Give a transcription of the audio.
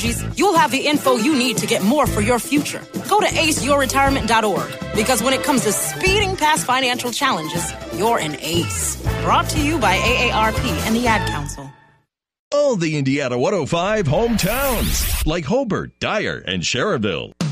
strategies, you'll have the info you need to get more for your future. Go to aceyourretirement.org, because when it comes to speeding past financial challenges, you're an ace. Brought to you by AARP and the Ad Council. All the Indiana 105 hometowns, like Hobart, Dyer, and Sherrville.